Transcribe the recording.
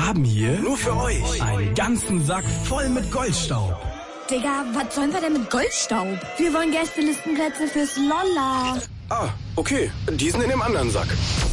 haben hier nur für euch einen ganzen Sack voll mit Goldstaub. Digga, was sollen wir denn mit Goldstaub? Wir wollen Gästelistenplätze fürs Lolla. Ah, okay. Die sind in dem anderen Sack.